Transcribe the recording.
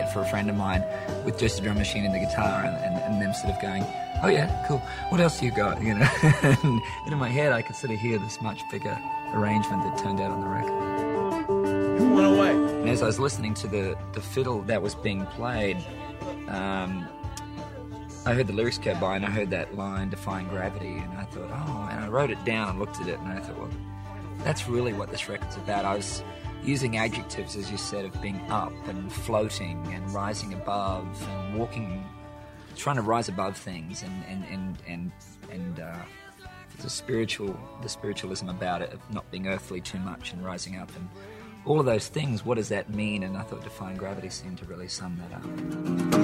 it for a friend of mine with just a drum machine and the guitar, and them sort of going, oh yeah, cool, what else do you got, you know? And in my head I could sort of hear this much bigger arrangement that turned out on the record. Who went away? And as I was listening to the fiddle that was being played, I heard the lyrics go by and I heard that line, defying gravity, and I thought, oh, and I wrote it down and looked at it and I thought, well, that's really what this record's about. I was using adjectives, as you said, of being up and floating and rising above and walking, trying to rise above things, and the spiritualism about it, of not being earthly too much and rising up, and all of those things. What does that mean? And I thought defying gravity seemed to really sum that up.